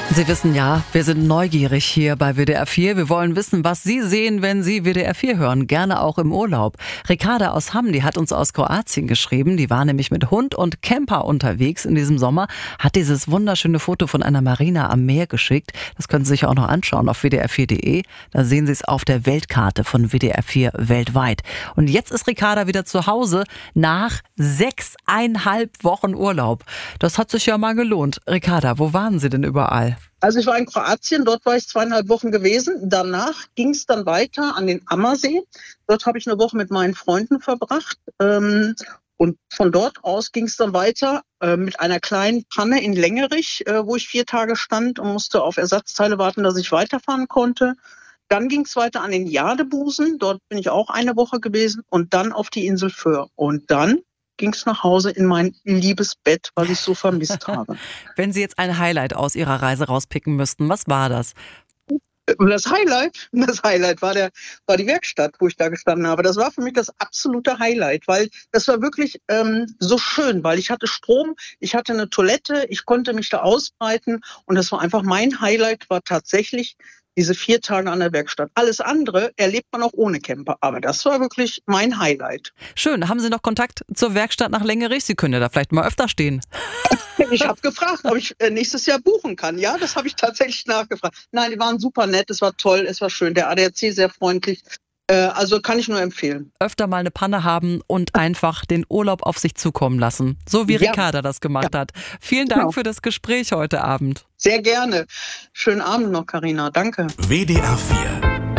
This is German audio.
Sie wissen ja, wir sind neugierig hier bei WDR 4. Wir wollen wissen, was Sie sehen, wenn Sie WDR 4 hören. Gerne auch im Urlaub. Ricarda aus Hamm, die hat uns aus Kroatien geschrieben. Die war nämlich mit Hund und Camper unterwegs in diesem Sommer. Hat dieses wunderschöne Foto von einer Marina am Meer geschickt. Das können Sie sich auch noch anschauen auf wdr4.de. Da sehen Sie es auf der Weltkarte von WDR 4 weltweit. Und jetzt ist Ricarda wieder zu Hause nach 6,5 Wochen Urlaub. Das hat sich ja mal gelohnt. Ricarda, wo waren Sie denn überall? Also ich war in Kroatien, dort war ich 2,5 Wochen gewesen. Danach ging es dann weiter an den Ammersee. Dort habe ich eine Woche mit meinen Freunden verbracht. Und von dort aus ging es dann weiter mit einer kleinen Panne in Längerich, wo ich 4 Tage stand und musste auf Ersatzteile warten, dass ich weiterfahren konnte. Dann ging es weiter an den Jadebusen. Dort bin ich auch eine Woche gewesen. Und dann auf die Insel Föhr. Und dann ging es nach Hause in mein liebes Bett, weil ich es so vermisst habe. Wenn Sie jetzt ein Highlight aus Ihrer Reise rauspicken müssten, was war das? Das Highlight war die Werkstatt, wo ich da gestanden habe. Das war für mich das absolute Highlight, weil das war wirklich so schön, weil ich hatte Strom, ich hatte eine Toilette, ich konnte mich da ausbreiten und das war einfach mein Highlight, war tatsächlich diese 4 Tage an der Werkstatt. Alles andere erlebt man auch ohne Camper, aber das war wirklich mein Highlight. Schön, haben Sie noch Kontakt zur Werkstatt nach Längerich? Sie können ja da vielleicht mal öfter stehen. Ich habe gefragt, ob ich nächstes Jahr buchen kann. Ja, das habe ich tatsächlich nachgefragt. Nein, die waren super nett, es war toll, es war schön. Der ADAC sehr freundlich. Also kann ich nur empfehlen. Öfter mal eine Panne haben und einfach den Urlaub auf sich zukommen lassen. So wie Ricarda das gemacht hat. Vielen Dank für das Gespräch heute Abend. Sehr gerne. Schönen Abend noch, Carina. Danke. WDR 4